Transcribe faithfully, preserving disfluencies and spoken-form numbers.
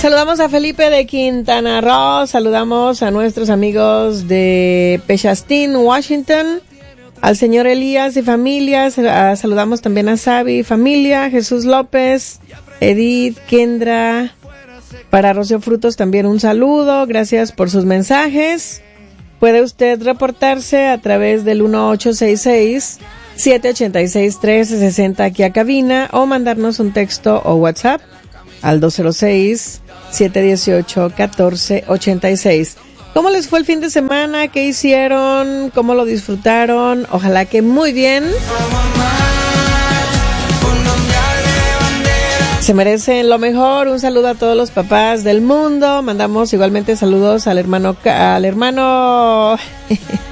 Saludamos a Felipe de Quintana Roo, saludamos a nuestros amigos de Pechastín, Washington, al señor Elías y familia, saludamos también a Sabi y familia, Jesús López, Edith, Kendra, para Rocío Frutos también un saludo, gracias por sus mensajes. Puede usted reportarse a través del uno ocho seis seis, siete ocho seis, uno tres seis cero aquí a cabina o mandarnos un texto o WhatsApp al dos cero seis, siete uno ocho, uno cuatro ocho seis. ¿Cómo les fue el fin de semana? ¿Qué hicieron? ¿Cómo lo disfrutaron? Ojalá que muy bien. Se merecen lo mejor. Un saludo a todos los papás del mundo. Mandamos igualmente saludos al hermano, al hermano